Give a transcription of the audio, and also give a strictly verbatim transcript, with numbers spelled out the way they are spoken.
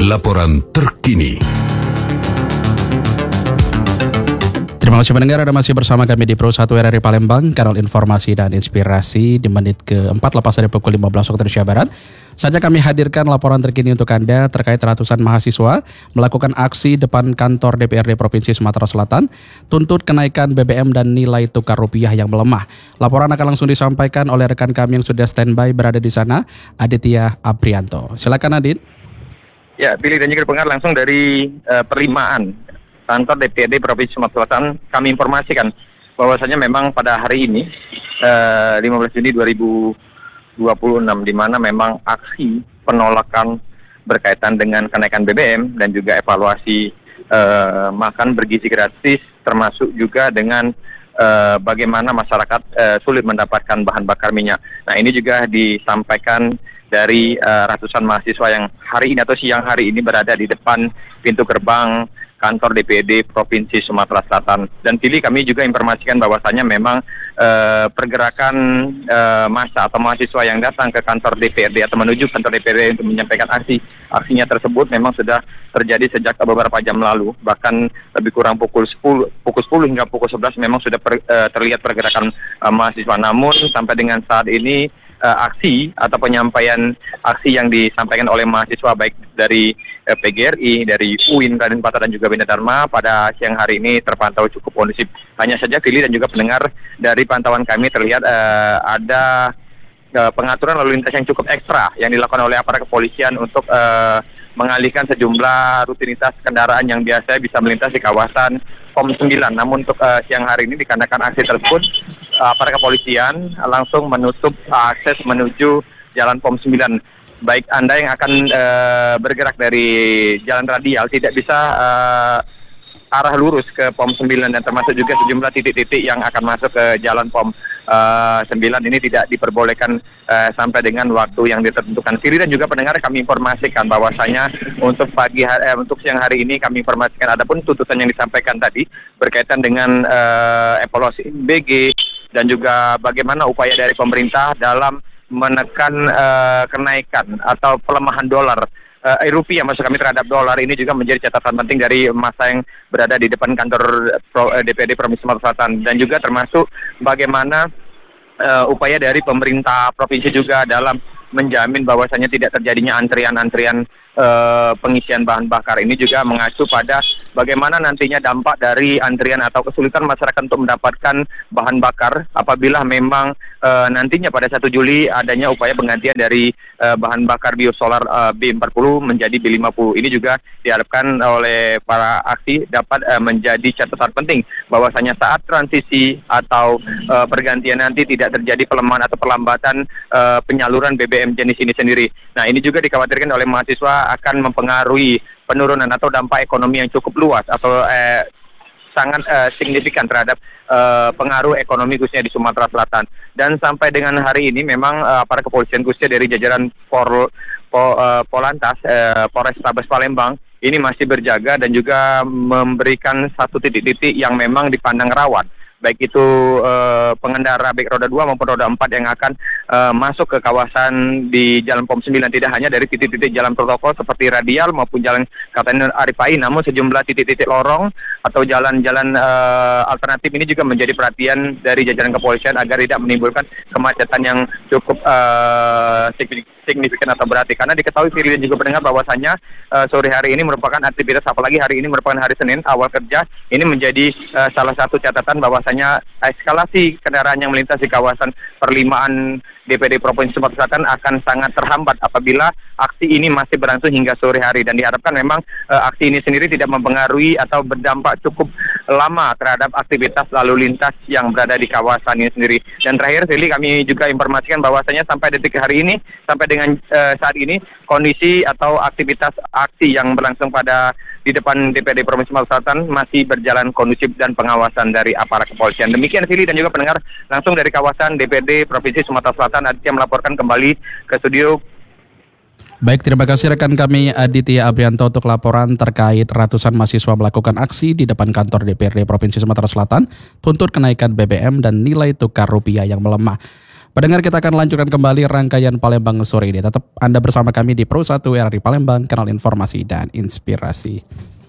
laporan terkini. Terima kasih pendengar, Anda masih bersama kami di Pro satu R R I Palembang, kanal informasi dan inspirasi di menit keempat lepas dari pukul lima belas waktu Indonesia Barat. Saja kami hadirkan laporan terkini untuk Anda terkait ratusan mahasiswa melakukan aksi depan kantor D P R D Provinsi Sumatera Selatan, tuntut kenaikan B B M dan nilai tukar rupiah yang melemah. Laporan akan langsung disampaikan oleh rekan kami yang sudah standby berada di sana, Aditya Aprianto. Silakan Adit. Ya, pilih dan juga pendengar langsung dari uh, perlimaan kantor D P R D Provinsi Sumatera Selatan. Kami informasikan bahwasanya memang pada hari ini uh, lima belas Juni dua ribu dua puluh enam, di mana memang aksi penolakan berkaitan dengan kenaikan B B M dan juga evaluasi uh, makan bergizi gratis, termasuk juga dengan uh, bagaimana masyarakat uh, sulit mendapatkan bahan bakar minyak. Nah, ini juga disampaikan dari uh, ratusan mahasiswa yang hari ini atau siang hari ini berada di depan pintu gerbang kantor D P R D Provinsi Sumatera Selatan. Dan pilih kami juga informasikan bahwasanya memang uh, pergerakan uh, massa atau mahasiswa yang datang ke kantor D P R D atau menuju kantor D P R D untuk menyampaikan aksi aksinya tersebut memang sudah terjadi sejak beberapa jam lalu. Bahkan lebih kurang pukul sepuluh, pukul sepuluh hingga pukul sebelas memang sudah per, uh, terlihat pergerakan uh, mahasiswa. Namun sampai dengan saat ini uh, aksi atau penyampaian aksi yang disampaikan oleh mahasiswa baik dari uh, P G R I, dari U I N Raden Patah dan juga Bina Dharma pada siang hari ini terpantau cukup kondusif. Hanya saja Fili dan juga pendengar, dari pantauan kami terlihat uh, ada uh, pengaturan lalu lintas yang cukup ekstra yang dilakukan oleh aparat kepolisian untuk uh, mengalihkan sejumlah rutinitas kendaraan yang biasa bisa melintas di kawasan P O M sembilan. Namun untuk uh, siang hari ini dikarenakan aksi tersebut, uh, aparat kepolisian langsung menutup uh, akses menuju jalan P O M sembilan. Baik Anda yang akan uh, bergerak dari jalan radial tidak bisa uh, arah lurus ke P O M sembilan, dan termasuk juga sejumlah titik-titik yang akan masuk ke jalan P O M uh, sembilan ini tidak diperbolehkan uh, sampai dengan waktu yang ditentukan. Kiri dan juga pendengar, kami informasikan bahwasanya untuk pagi hari, eh, untuk siang hari ini kami informasikan adapun tuntutan yang disampaikan tadi berkaitan dengan uh, evaluasi B G dan juga bagaimana upaya dari pemerintah dalam menekan uh, kenaikan atau pelemahan dolar uh, rupiah maksud kami terhadap dolar, ini juga menjadi catatan penting dari masa yang berada di depan kantor Pro, uh, D P R D Provinsi Sumatera Selatan, dan juga termasuk bagaimana uh, upaya dari pemerintah provinsi juga dalam menjamin bahwasanya tidak terjadinya antrian-antrian uh, pengisian bahan bakar. Ini juga mengacu pada bagaimana nantinya dampak dari antrian atau kesulitan masyarakat untuk mendapatkan bahan bakar apabila memang uh, nantinya pada satu Juli adanya upaya penggantian dari uh, bahan bakar biosolar uh, B empat puluh menjadi B lima puluh. Ini juga diharapkan oleh para aksi dapat uh, menjadi catatan penting bahwasanya saat transisi atau uh, pergantian nanti tidak terjadi pelemahan atau perlambatan uh, penyaluran B B M jenis ini sendiri. Nah, ini juga dikhawatirkan oleh mahasiswa akan mempengaruhi penurunan atau dampak ekonomi yang cukup luas atau eh, sangat eh, signifikan terhadap eh, pengaruh ekonomi khususnya di Sumatera Selatan. Dan sampai dengan hari ini memang eh, para kepolisian khususnya dari jajaran Por, Po, eh, Polantas, eh, Polrestabes Palembang ini masih berjaga dan juga memberikan satu titik-titik yang memang dipandang rawan, baik itu uh, pengendara baik roda dua maupun roda empat yang akan uh, masuk ke kawasan di jalan P O M sembilan, tidak hanya dari titik-titik jalan protokol seperti radial maupun jalan Kapten Arifai, namun sejumlah titik-titik lorong atau jalan-jalan uh, alternatif ini juga menjadi perhatian dari jajaran kepolisian agar tidak menimbulkan kemacetan yang cukup uh, signifikan atau berarti. Karena diketahui Firly dan juga pendengar bahwasanya uh, sore hari ini merupakan aktivitas, apalagi hari ini merupakan hari Senin awal kerja, ini menjadi uh, salah satu catatan bahwasanya eskalasi kendaraan yang melintas di kawasan perlimaan D P R D Provinsi Sumatera Selatan akan sangat terhambat apabila aksi ini masih berlangsung hingga sore hari, dan diharapkan memang uh, aksi ini sendiri tidak mempengaruhi atau berdampak cukup lama terhadap aktivitas lalu lintas yang berada di kawasan ini sendiri. Dan terakhir Firly, kami juga informasikan bahwasanya sampai detik hari ini, sampai dengan uh, saat ini, kondisi atau aktivitas aksi yang berlangsung pada di depan D P R D Provinsi Sumatera Selatan masih berjalan kondusif dan pengawasan dari aparat kepolisian. Demikian Firly dan juga pendengar, langsung dari kawasan D P R D Provinsi Sumatera Selatan, Aditya melaporkan kembali ke studio. Baik, terima kasih rekan kami Aditya Aprianto untuk laporan terkait ratusan mahasiswa melakukan aksi di depan kantor D P R D Provinsi Sumatera Selatan tuntut kenaikan B B M dan nilai tukar rupiah yang melemah. Pendengar, kita akan lanjutkan kembali rangkaian Palembang sore ini. Tetap Anda bersama kami di Pro satu R R I Palembang, kanal informasi dan inspirasi.